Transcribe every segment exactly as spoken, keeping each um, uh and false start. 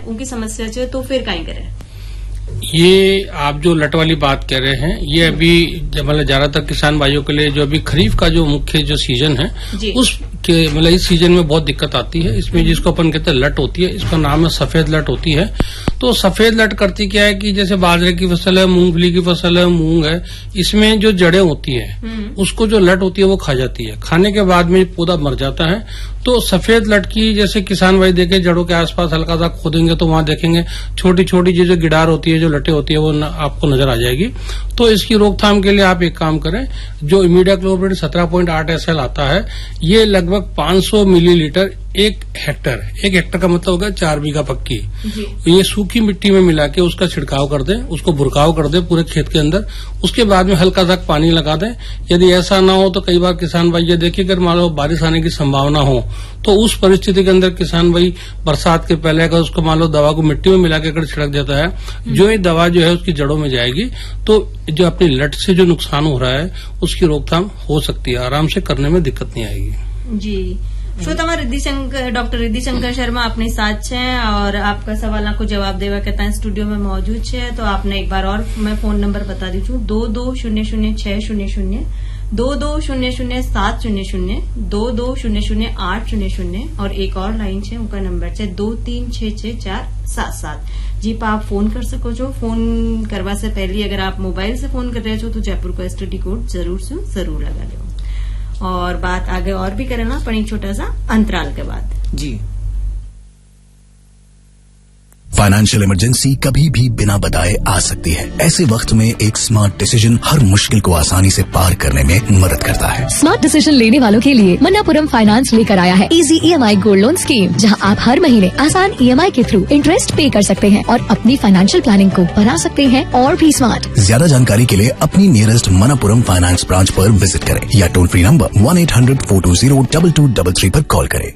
उनकी समस्या है तो फिर कहीं करें? ये आप जो लट वाली बात कह रहे हैं, ये अभी मतलब ज्यादातर किसान भाइयों के लिए जो अभी खरीफ का जो मुख्य जो सीजन है उस के मतलब इस सीजन में बहुत दिक्कत आती है। इसमें जिसको अपन कहते हैं लट होती है, इसका नाम है सफेद लट होती है। तो सफेद लट करती क्या है कि जैसे बाजरे की फसल है, मूंगफली की फसल है, मूंग है, इसमें जो जड़ें होती है उसको जो लट होती है वो खा जाती है। खाने के बाद में पौधा मर जाता है। तो सफेद लट की जैसे किसान भाई देखे जड़ों के आसपास हल्का सा खोदेंगे तो वहां देखेंगे छोटी छोटी जो गिडार होती है, जो लटें होती है वो न, आपको नजर आ जाएगी। तो इसकी रोकथाम के लिए आप एक काम करें, जो इमिडाक्लोप्रिड सत्रह पॉइंट आठ एस एल आता है, ये लगभग पांच सौ मिलीलीटर एक हेक्टर, एक हेक्टर का मतलब होगा चार बीघा पक्की, ये सूखी मिट्टी में मिला के उसका छिड़काव कर दें, उसको भुरकाव कर दें पूरे खेत के अंदर। उसके बाद में हल्का सा पानी लगा दें। यदि ऐसा ना हो तो कई बार किसान भाई ये देखिए अगर मान लो बारिश आने की संभावना हो तो उस परिस्थिति के अंदर किसान भाई बरसात के पहले अगर उसको मान लो दवा को मिट्टी में मिला के अगर छिड़क देता है, जो ही दवा जो है उसकी जड़ों में जाएगी तो जो अपनी लट से जो नुकसान हो रहा है उसकी रोकथाम हो सकती है, आराम से करने में दिक्कत नहीं आएगी। जी श्रोता रिद्धि शंकर डॉक्टर रिद्धि शंकर शर्मा अपने साथ है और आपका सवाल को जवाब देवा कहता है स्टूडियो में मौजूद है। तो आपने एक बार और मैं फोन नंबर बता दीजिए, दो दो शून्य शून्य छह शून्य शून्य दो दो शून्य शून्य सात शून्य शून्य दो दो शून्य शून्य आठ शून्य शून्य और एक और लाइन है उनका नंबर है दो तीन छह छह चार सात सात। जी पा आप फोन कर सको जो। फोन करवा से पहले अगर आप मोबाइल से फोन कर रहे हो तो जयपुर को एसटीडी कोड जरूर से जरूर लगा लो। और बात आगे और भी करें ना पर एक छोटा सा अंतराल के बाद। जी फाइनेंशियल इमरजेंसी कभी भी बिना बताए आ सकती है। ऐसे वक्त में एक स्मार्ट डिसीजन हर मुश्किल को आसानी से पार करने में मदद करता है। स्मार्ट डिसीजन लेने वालों के लिए मन्नापुरम फाइनेंस लेकर आया है easy EMI gold loan scheme, जहां आप हर महीने आसान ईएमआई के थ्रू इंटरेस्ट पे कर सकते हैं और अपनी फाइनेंशियल प्लानिंग को बना सकते हैं और भी स्मार्ट। ज्यादा जानकारी के लिए अपनी नियरेस्ट मन्नापुरम फाइनेंस ब्रांच पर विजिट करें या toll free number one eight hundred four to zero double two double three पर कॉल करें।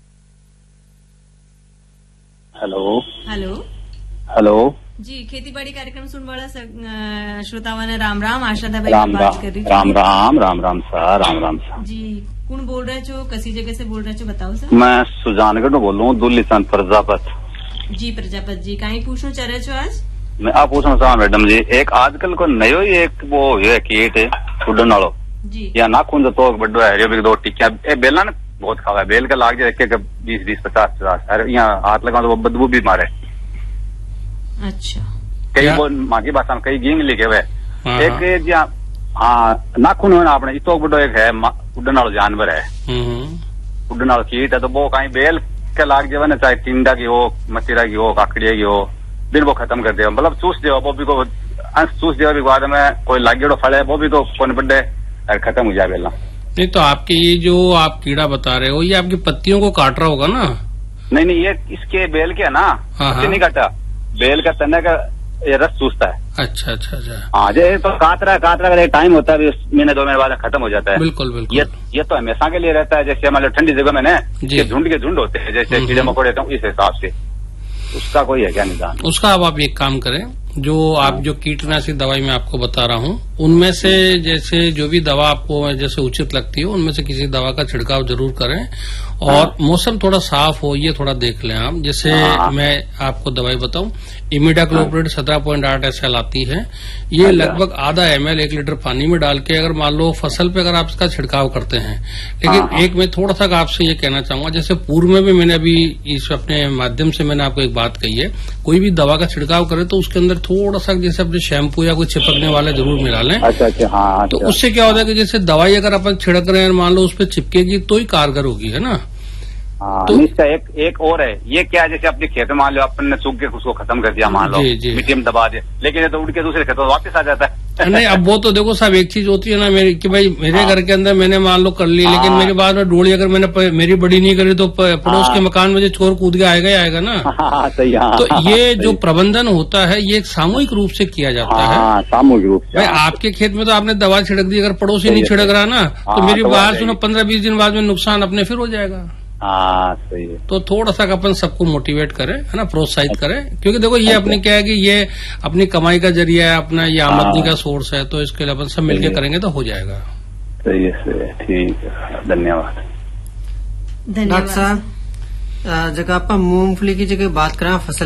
हेलो हेलो हेलो जी खेती बाड़ी कार्यक्रम सुन वाला श्रोताओं ने राम राम आशा था भाई राम बात कर रही राम राम राम राम सर राम राम सर जी कौन बोल रहे छो कसी जगह से बोल रहे छो बताओ सर। मैं सुजानगढ़ बोल रहा हूँ दुल्ली सन प्रजापत जी प्रजापत जी कहीं पूछना चाह रहे छो आज? मैं आप पूछना चाह मैडम जी एक आजकल को नयो ही एक वो है कीट है उड़न वालो जी या नाखून तो बड़ो है दो टिक्किया बेला ने बहुत खावा बेल का लाग जाए बीस बीस पचास पचास अरे यहाँ हाथ लगा तो वो बदबू भी मारे। अच्छा कई वो मागी भाषा में कई गेंग लिखे हुए एक जहाँ हाँ नाखून हो ना अपने इतो बड़ो एक है उड़न वाला जानवर है, उड़न वाला कीट है। तो वो कहीं बेल के लाग जाए ना चाहे टिंडा की हो मतीरा की हो काकड़िया की हो दिन वो खत्म कर दे मतलब चूस दे वो भी को अंश चूस दे भी बाद में कोई लागे फल है वो भी को कौन बड़े खत्म हो जाए बेला। नहीं तो आपके ये जो आप कीड़ा बता रहे हो ये आपकी पत्तियों को काट रहा होगा ना? नहीं नहीं ये इसके बेल के है ना नहीं काटा बेल का तने का ये रस चूसता है। अच्छा अच्छा अच्छा हाँ ये तो कातरा कातरा का टाइम होता है महीने दो महीने बाद खत्म हो जाता है। बिल्कुल बिल्कुल ये ये तो हमेशा के लिए रहता है। जैसे हमारे ठंडी जगह में ना झुंड के झुंड होते हैं जैसे कीड़े मकोड़े तो इस हिसाब से उसका कोई है क्या निदान? उसका अब आप एक काम करें, जो आप जो कीटनाशक दवाई मैं आपको बता रहा हूँ उनमें से जैसे जो भी दवा आपको जैसे उचित लगती है उनमें से किसी दवा का छिड़काव जरूर करें। और मौसम थोड़ा साफ हो ये थोड़ा देख लें आप। जैसे मैं आपको दवाई बताऊं इमिडाक्लोप्रिड सत्रह पॉइंट आठ एस एल आती है, ये लगभग आधा एम एल एक लीटर पानी में डाल के अगर मान लो फसल पे अगर आप इसका छिड़काव करते हैं। लेकिन एक मैं थोड़ा सा आपसे ये कहना चाहूंगा जैसे पूर्व में भी मैंने अभी इस अपने माध्यम से मैंने आपको एक बात कही है, कोई भी दवा का छिड़काव करे तो उसके अंदर थोड़ा सा जैसे अपने शैम्पू या कोई चिपकने वाला जरूर मिला लें। अच्छा अच्छा हाँ तो उससे क्या होता है कि जैसे दवाई अगर अपन छिड़क रहे हैं मान लो उस पर चिपकेगी तो ही कारगर होगी, है ना? हाँ तो इसका एक एक और है ये क्या जैसे अपने खेत में मान लो अपन ने सूख के उसको खत्म कर दिया मान लो मिट्टी में दबा दिया लेकिन ये तो उड़ के दूसरे खेतों में वापस आ जाता है। नहीं अब वो तो देखो साहब एक चीज होती है ना मेरी कि भाई मेरे घर के अंदर मैंने मान लो कर ली लेकिन मेरे बाद में डोली अगर मैंने मेरी बड़ी नहीं करी तो पड़ोस के मकान में जो चोर कूद के आएगा ही आएगा ना। सही तो ये जो प्रबंधन होता है ये सामूहिक रूप से किया जाता है। सामूहिक रूप से भाई आपके खेत में तो आपने दवा छिड़क दी अगर पड़ोसी नहीं छिड़क रहा ना तो मेरी बात सुनो पंद्रह बीस दिन बाद में नुकसान अपने फिर हो जाएगा। हाँ सही है। तो थोड़ा सा अपन सबको मोटिवेट करें है ना, प्रोत्साहित करें क्योंकि देखो ये अपने क्या है कि ये अपनी कमाई का जरिया है, अपना ये आमदनी का सोर्स है, तो इसके लिए अपन सब मिलकर करेंगे तो हो जाएगा। सही है सही है ठीक है धन्यवाद। धन्यवाद डॉक्टर साहब जगह आप मूंगफली की जगह बात करें फसल